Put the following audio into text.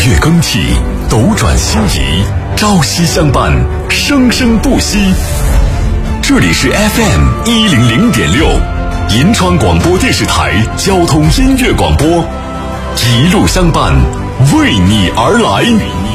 月更替，斗转星移，朝夕相伴，生生不息。这里是 FM100.6，银川广播电视台交通音乐广播，一路相伴，为你而来。